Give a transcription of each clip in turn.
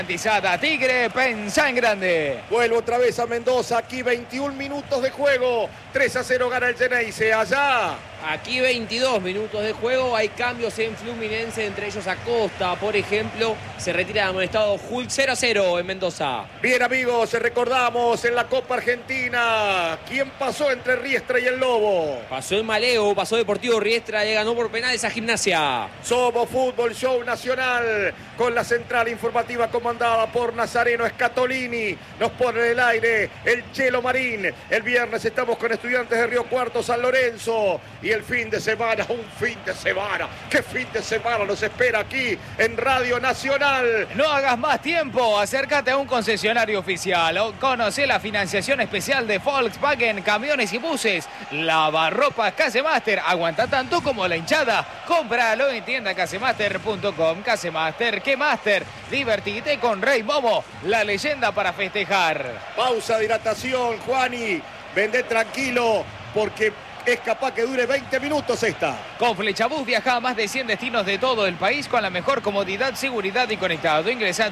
Garantizada Tigre, pensá en grande. Vuelvo otra vez a Mendoza, aquí 21 minutos de juego, 3-0 gana el Xeneize, allá. Aquí 22 minutos de juego, hay cambios en Fluminense, entre ellos Acosta, por ejemplo, se retira de amonestado Hulk. 0-0 en Mendoza. Bien amigos, recordamos en la Copa Argentina, ¿quién pasó entre Riestra y el Lobo? Pasó el Maleo, pasó Deportivo Riestra, le ganó por penales a Gimnasia. Somos Fútbol Show Nacional, con la central informativa comandada por Nazareno Scatolini. Nos pone en el aire el Chelo Marín. El viernes estamos con Estudiantes de Río Cuarto, San Lorenzo. Y el fin de semana, un fin de semana. ¿Qué fin de semana nos espera aquí en Radio Nacional? No hagas más tiempo, acércate a un concesionario oficial o conoce la financiación especial de Volkswagen, camiones y buses. Lavarropas Casemaster, aguanta tanto como la hinchada. Cómpralo en tienda casemaster.com. Casemaster, que Master. Divertite con Rey Momo, la leyenda para festejar. Pausa de hidratación, Juani. Vendé tranquilo porque es capaz que dure 20 minutos esta. Con Flechabús viaja a más de 100 destinos de todo el país con la mejor comodidad, seguridad y conectado. Ingresa a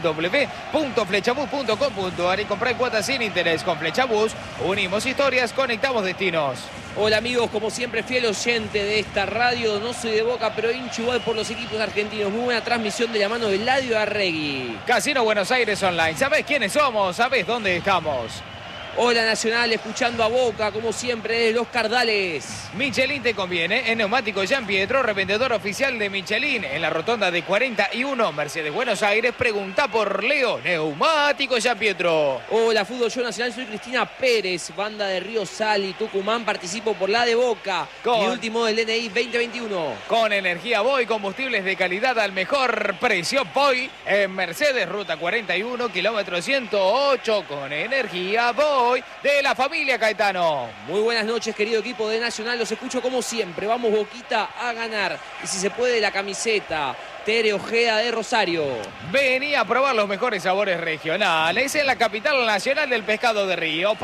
www.flechabús.com.ar y compra cuotas sin interés. Con Flechabús unimos historias, conectamos destinos. Hola amigos, como siempre fiel oyente de esta radio, no soy de Boca pero hincho igual por los equipos argentinos. Muy buena transmisión de la mano de Eladio Arregui. Casino Buenos Aires Online, ¿sabés quiénes somos? ¿Sabés dónde estamos? Hola Nacional, escuchando a Boca, como siempre, desde Los Cardales. Michelin te conviene, en Neumático Gian Pietro, revendedor oficial de Michelin, en la rotonda de 41, Mercedes Buenos Aires. Pregunta por Leo, Neumático Gian Pietro. Hola Fútbol Show Nacional, soy Cristina Pérez, banda de Río Sal y Tucumán, participo por la de Boca. Mi último del DNI 2021. Con energía Boy, combustibles de calidad al mejor precio Boy, en Mercedes, ruta 41, kilómetro 108, con energía Boy. De la familia Caetano. Muy buenas noches, querido equipo de Nacional, los escucho como siempre. Vamos Boquita a ganar. Y si se puede, la camiseta Tere Ojeda de Rosario. Vení a probar los mejores sabores regionales en la capital nacional del pescado de Río.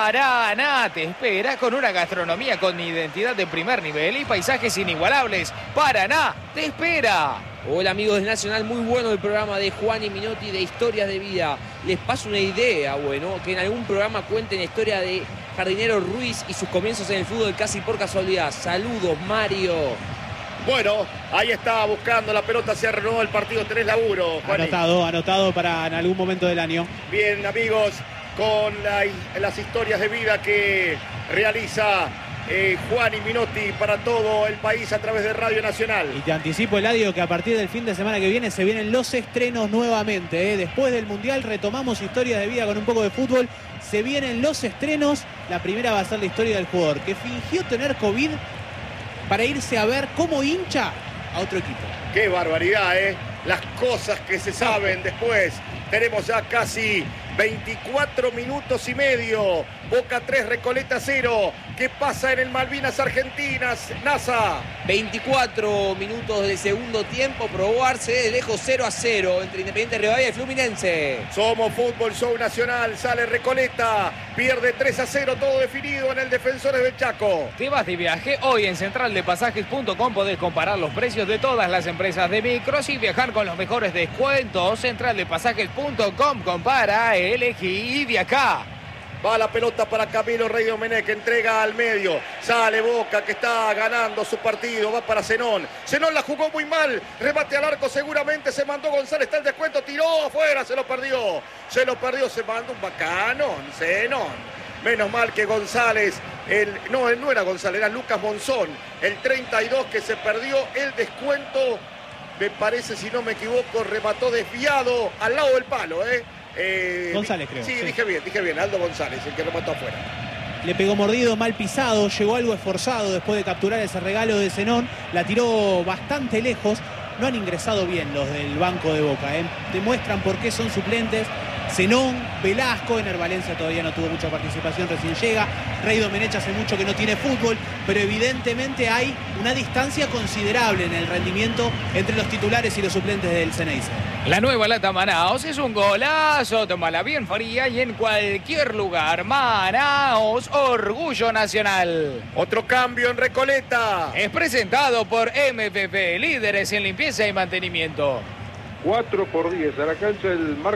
Paraná te espera con una gastronomía con identidad de primer nivel y paisajes inigualables. Paraná te espera. Hola amigos de Nacional, muy bueno el programa de Juan y Minotti de Historias de Vida. Les paso una idea, bueno, que en algún programa cuenten la historia de Jardinero Ruiz y sus comienzos en el fútbol casi por casualidad. Saludos, Mario. Bueno, ahí está buscando la pelota, se renovó el partido, tenés laburo, Juan. Anotado para en algún momento del año. Bien, amigos, con las historias de vida que realiza Juan y Minotti para todo el país a través de Radio Nacional. Y te anticipo, Eladio, que a partir del fin de semana que viene se vienen los estrenos nuevamente. Después del Mundial retomamos historias de vida con un poco de fútbol. Se vienen los estrenos. La primera va a ser la historia del jugador que fingió tener COVID para irse a ver como hincha a otro equipo. ¡Qué barbaridad, eh! Las cosas que se saben después. Tenemos ya casi 24 minutos y medio. Boca 3, Recoleta 0. ¿Qué pasa en el Malvinas Argentinas, NASA? 24 minutos del segundo tiempo. Probó Arce de lejos 0-0 entre Independiente Rivadavia y Fluminense. Somos Fútbol Show Nacional. Sale Recoleta. Pierde 3-0. Todo definido en el Defensores del Chaco. ¿Te vas de viaje? Hoy en centraldepasajes.com podés comparar los precios de todas las empresas de micros y viajar con los mejores descuentos. Centraldepasajes.com. Compara, elegí y viaja. Va la pelota para Camilo Rey Domenech, entrega al medio, sale Boca que está ganando su partido, va para Zenón. Zenón la jugó muy mal, remate al arco seguramente, se mandó González, está el descuento, tiró afuera, se lo perdió, se mandó un bacano, Zenón. Menos mal que González, no era González, era Lucas Monzón, el 32 que se perdió el descuento, me parece, si no me equivoco, remató desviado al lado del palo, González, creo. Sí, dije bien, Aldo González, el que remató afuera. Le pegó mordido, mal pisado, llegó algo esforzado después de capturar ese regalo de Zenón. La tiró bastante lejos. No han ingresado bien los del banco de Boca. Demuestran por qué son suplentes. Zenón, Velasco, Ener Valencia todavía no tuvo mucha participación, recién llega. Rey Domenech hace mucho que no tiene fútbol, pero evidentemente hay una distancia considerable en el rendimiento entre los titulares y los suplentes del Xeneize. La nueva lata Manaos es un golazo, tómala bien fría y en cualquier lugar. Manaos, orgullo nacional. Otro cambio en Recoleta. Es presentado por MPP, líderes en limpieza y mantenimiento. 4 por 10 a la cancha del